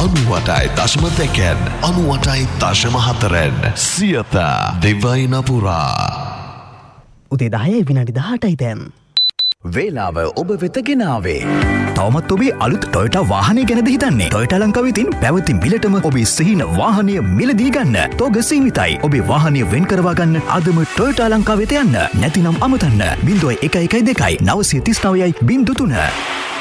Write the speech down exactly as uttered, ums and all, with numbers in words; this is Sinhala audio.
අනුවටයි දශම දෙකෙන් අනුවටයි දශම හතරෙන් සියත දෙවයින පුරා. උදේ දහයයි විනාඩි දහඅටයි දැන්. වේලාව ඔබ වෙත ගෙනාවේ. තවමත් ඔබේ අලුත් ටොයෝටා වාහනය ගැනද හිතන්නේ? ටොයෝටා ලංකාව විසින් පැවති මිලටම ඔබේ සිහින වාහනය මිලදී ගන්න. තෝග සීමිතයි. ඔබේ වාහනය වෙන් කරවා ගන්න අදම ටොයෝටා ලංකාව වෙත යන්න. නැතිනම් අමතන්න. බිංදුව එක එකයි දෙකයි නවසිය තිස් නවයයි බිංදුව තුන.